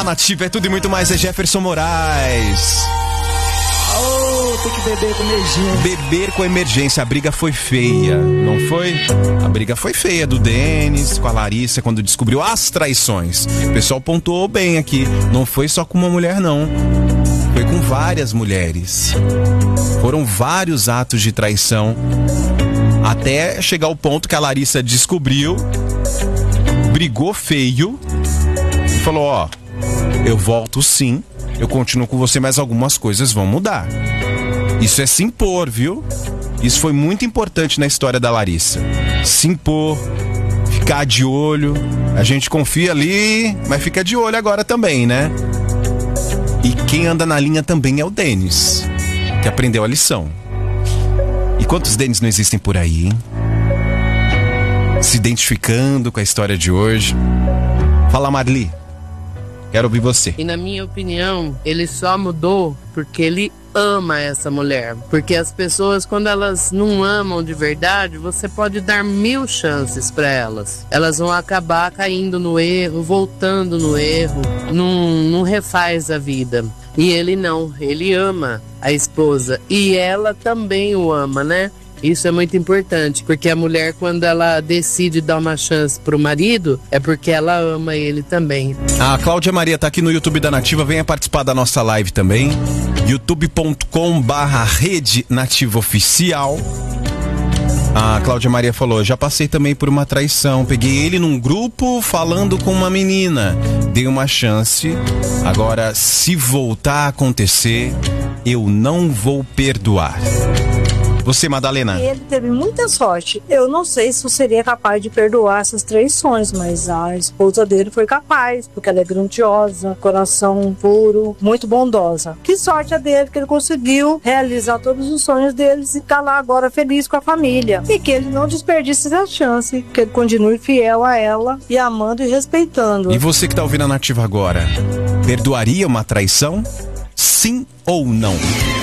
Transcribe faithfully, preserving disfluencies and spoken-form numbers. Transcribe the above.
Na Nativa é tudo e muito mais, é Jefferson Moraes. Oh, tem que beber com emergência. Beber com emergência, a briga foi feia, não foi? A briga foi feia do Denis com a Larissa quando descobriu as traições. O pessoal pontuou bem aqui, não foi só com uma mulher não, foi com várias mulheres. Foram vários atos de traição, até chegar ao ponto que a Larissa descobriu, brigou feio e falou, ó, eu volto sim, eu continuo com você, mas algumas coisas vão mudar. Isso é se impor, viu? Isso foi muito importante na história da Larissa. Se impor, ficar de olho. A gente confia ali, mas fica de olho agora também, né? E quem anda na linha também é o Denis, que aprendeu a lição. E quantos Denis não existem por aí, hein? Se identificando com a história de hoje. Fala, Marli. Quero ouvir você. E na minha opinião, ele só mudou porque ele ama essa mulher. Porque as pessoas, quando elas não amam de verdade, você pode dar mil chances para elas. Elas vão acabar caindo no erro, voltando no erro, não, não refaz a vida. E ele não, ele ama a esposa. E ela também o ama, né? Isso é muito importante, porque a mulher, quando ela decide dar uma chance pro marido, é porque ela ama ele também. A Cláudia Maria tá aqui no YouTube da Nativa, venha participar da nossa live também. youtube ponto com barra rede nativa oficial. A Cláudia Maria falou, já passei também por uma traição, peguei ele num grupo falando com uma menina, dei uma chance, agora se voltar a acontecer, eu não vou perdoar. Você, Madalena? Ele teve muita sorte. Eu não sei se eu seria capaz de perdoar essas traições, mas a esposa dele foi capaz, porque ela é grandiosa, coração puro, muito bondosa. Que sorte a dele que ele conseguiu realizar todos os sonhos deles e tá lá agora feliz com a família. E que ele não desperdice essa chance, que ele continue fiel a ela e amando e respeitando. E você que tá ouvindo a Nativa agora, perdoaria uma traição? Sim ou não?